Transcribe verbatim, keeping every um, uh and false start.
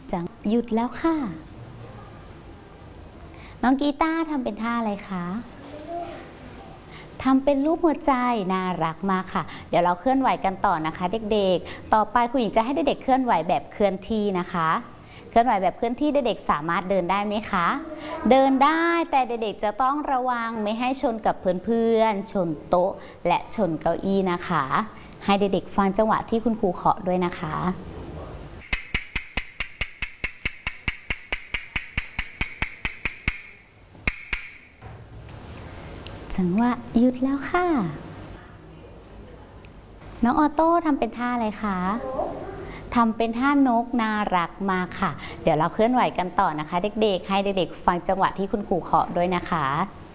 จังหยุดแล้วค่ะน้องกีตาร์ทำเป็นท่าอะไรคะทำเป็นรูปหัวใจน่ารักมากค่ะเดี๋ยวเราเคลื่อนไหวกันต่อนะคะเด็กๆต่อไปคุณหญิงจะให้เด็กๆเคลื่อนไหวแบบเคลื่อนที่นะคะเคลื่อนไหวแบบเคลื่อนที่เด็กๆสามารถเดินได้ไหมคะเดินได้แต่เด็กๆจะต้องระวังไม่ให้ชนกับเพื่อนๆชนโต๊ะและชนเก้าอี้นะคะให้เด็กๆฟังจังหวะที่คุณครูเคาะด้วยนะคะจังหวะหยุดแล้วค่ะน้องออโต้ทำเป็นท่าอะไรคะทำเป็นท่านกน่ารักมากค่ะเดี๋ยวเราเคลื่อนไหวกันต่อนะคะเด็กๆให้เด็กๆฟังจังหวะที่คุณครูเคาะด้วยนะคะ